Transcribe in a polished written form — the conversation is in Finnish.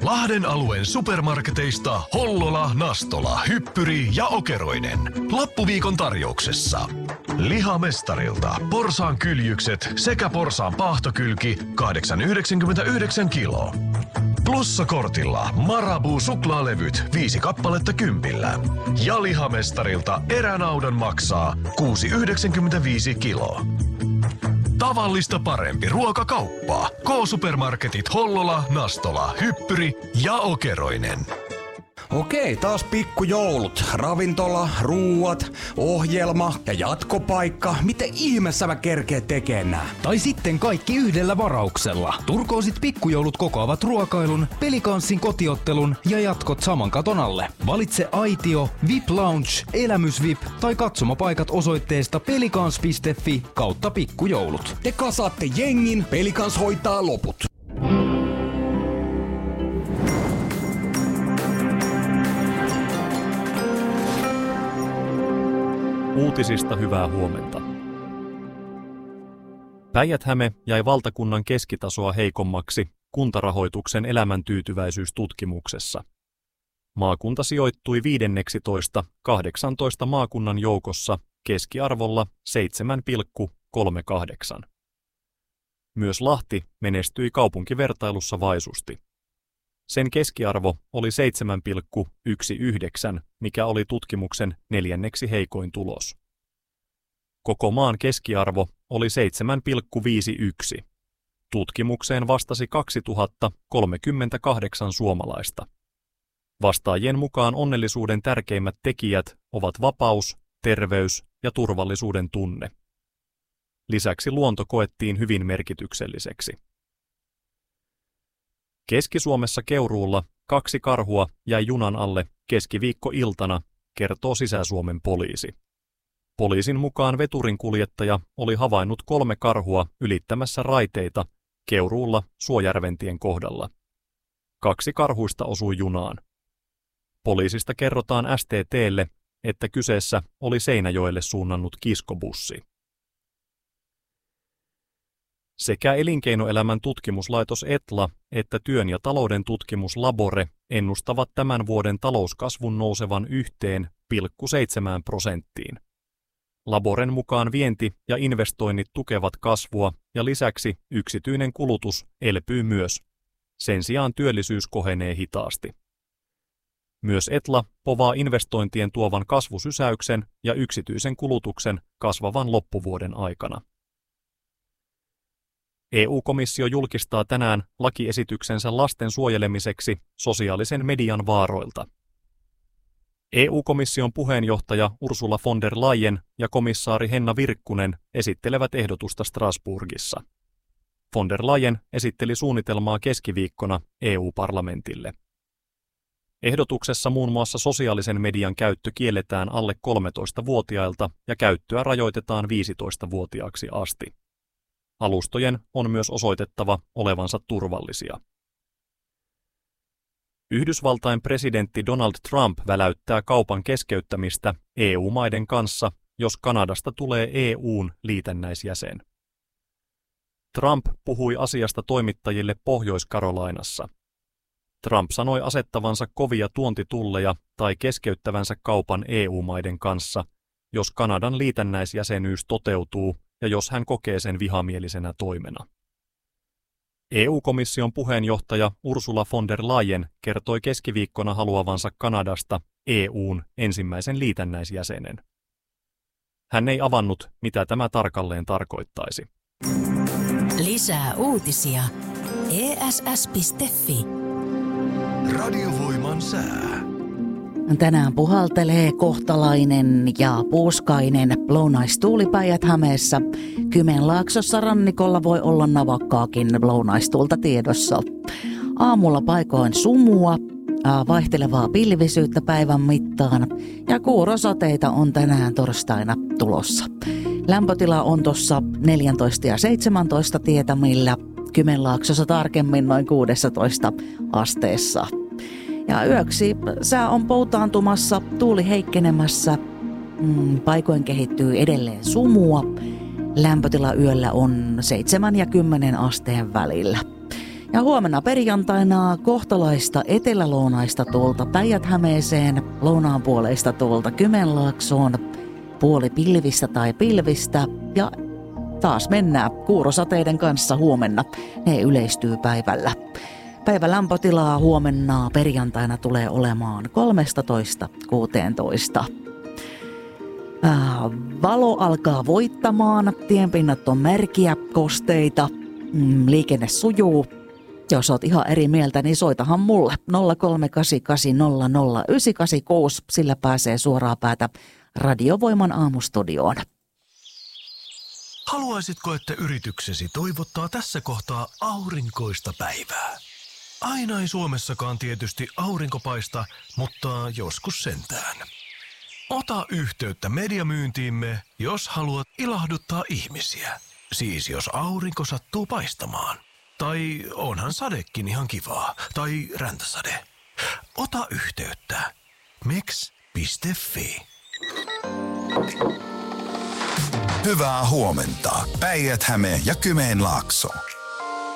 Lahden alueen supermarketeista Hollola, Nastola, Hyppyri ja Okeroinen. Loppuviikon tarjouksessa. Lihamestarilta porsaan kyljykset sekä porsaan paahtokylki 8,99 kilo. Plussakortilla Marabou suklaalevyt 5 kappaletta 10. Ja Lihamestarilta eränaudan maksaa 6,95 kilo. Tavallista parempi ruokakauppa. K-supermarketit Hollola, Nastola, Hyppyri ja Okeroinen. Okei, taas pikkujoulut. Ravintola, ruuat, ohjelma ja jatkopaikka. Miten ihmeessä mä kerkeet tekee nää? Tai sitten kaikki yhdellä varauksella. Turkoosit pikkujoulut kokoavat ruokailun, pelikanssin kotiottelun ja jatkot saman katon alle. Valitse aitio, VIP Lounge, elämysvip tai katsomapaikat osoitteesta pelikans.fi/pikkujoulut. Te kasaatte jengin, Pelikans hoitaa loput. Uutisista hyvää huomenta. Päijät-Häme jäi valtakunnan keskitasoa heikommaksi kuntarahoituksen elämäntyytyväisyystutkimuksessa. Maakunta sijoittui 15 maakunnan joukossa keskiarvolla 7,38. Myös Lahti menestyi kaupunkivertailussa vaisusti. Sen keskiarvo oli 7,19, mikä oli tutkimuksen 4. heikoin tulos. Koko maan keskiarvo oli 7,51. Tutkimukseen vastasi 2038 suomalaista. Vastaajien mukaan onnellisuuden tärkeimmät tekijät ovat vapaus, terveys ja turvallisuuden tunne. Lisäksi luonto koettiin hyvin merkitykselliseksi. Keski-Suomessa Keuruulla 2 karhua jäi junan alle keskiviikkoiltana, kertoo Sisä-Suomen poliisi. Poliisin mukaan veturinkuljettaja oli havainnut 3 karhua ylittämässä raiteita Keuruulla Suojärventien kohdalla. 2 karhuista osui junaan. Poliisista kerrotaan STT:lle, että kyseessä oli Seinäjoelle suunnannut kiskobussi. Sekä Elinkeinoelämän tutkimuslaitos ETLA että Työn ja talouden tutkimus Labore ennustavat tämän vuoden talouskasvun nousevan 1,7%. Laboren mukaan vienti ja investoinnit tukevat kasvua ja lisäksi yksityinen kulutus elpyy myös. Sen sijaan työllisyys kohenee hitaasti. Myös ETLA povaa investointien tuovan kasvusysäyksen ja yksityisen kulutuksen kasvavan loppuvuoden aikana. EU-komissio julkistaa tänään lakiesityksensä lasten suojelemiseksi sosiaalisen median vaaroilta. EU-komission puheenjohtaja Ursula von der Leyen ja komissaari Henna Virkkunen esittelevät ehdotusta Strasbourgissa. Von der Leyen esitteli suunnitelmaa keskiviikkona EU-parlamentille. Ehdotuksessa muun muassa sosiaalisen median käyttö kielletään alle 13-vuotiailta ja käyttöä rajoitetaan 15-vuotiaaksi asti. Alustojen on myös osoitettava olevansa turvallisia. Yhdysvaltain presidentti Donald Trump väläyttää kaupan keskeyttämistä EU-maiden kanssa, jos Kanadasta tulee EU:n liitännäisjäsen. Trump puhui asiasta toimittajille Pohjois-Carolinassa. Trump sanoi asettavansa kovia tuontitulleja tai keskeyttävänsä kaupan EU-maiden kanssa, jos Kanadan liitännäisjäsenyys toteutuu ja jos hän kokee sen vihamielisenä toimena. EU-komission puheenjohtaja Ursula von der Leyen kertoi keskiviikkona haluavansa Kanadasta EU:n ensimmäisen liitännäisjäsenen. Hän ei avannut, mitä tämä tarkalleen tarkoittaisi. Lisää uutisia. ESS.fi. Radiovoiman sää. Tänään puhaltelee kohtalainen ja puuskainen lounaistuuli Päijät-Hämeessä. Kymenlaaksossa rannikolla voi olla navakkaakin lounaistuulta tiedossa. Aamulla paikoin sumua, vaihtelevaa pilvisyyttä päivän mittaan ja kuurosateita on tänään torstaina tulossa. Lämpötila on tuossa 14 ja 17 tietämillä, Kymenlaaksossa tarkemmin noin 16 asteessa. Ja yöksi sää on poutaantumassa, tuuli heikkenemässä, paikoin kehittyy edelleen sumua. Lämpötila yöllä on 7 ja 10 asteen välillä. Ja huomenna perjantaina kohtalaista etelälounaista tuulta Päijät-Hämeeseen, lounaanpuoleista tuulta Kymenlaaksoon, puoli pilvistä tai pilvistä ja taas mennään kuurosateiden kanssa huomenna. Ne yleistyy päivällä. Päivän lämpötilaa huomenna perjantaina tulee olemaan 13–16. Valo alkaa voittamaan, tienpinnat on märkiä, kosteita, liikenne sujuu. Jos oot ihan eri mieltä, niin soitahan mulle 0388000986, sillä pääsee suoraan päätä Radiovoiman aamustudioon. Haluaisitko, että yrityksesi toivottaa tässä kohtaa aurinkoista päivää? Aina ei Suomessakaan tietysti aurinko paista, mutta joskus sentään. Ota yhteyttä mediamyyntiimme, jos haluat ilahduttaa ihmisiä. Siis jos aurinko sattuu paistamaan. Tai onhan sadekin ihan kivaa. Tai räntäsade. Ota yhteyttä. meks.fi. Hyvää huomenta. Päijät-Häme ja Kymenlaakso.